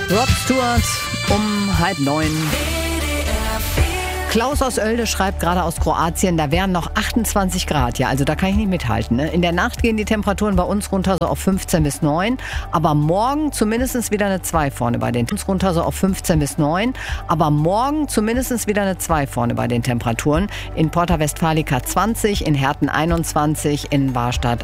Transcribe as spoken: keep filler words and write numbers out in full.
Rod Stewart um halb neun. Klaus aus Oelde schreibt gerade aus Kroatien, da wären noch achtundzwanzig Grad. Ja, also da kann ich nicht mithalten. Ne? In der Nacht gehen die Temperaturen bei uns runter so auf fünfzehn bis neun. Aber morgen zumindest wieder eine zwei vorne bei den Temperaturen. Runter so auf fünfzehn bis neun. Aber morgen zumindest wieder eine zwei vorne bei den Temperaturen. In Porta Westfalica zwanzig, in Herten einundzwanzig, in Warstadt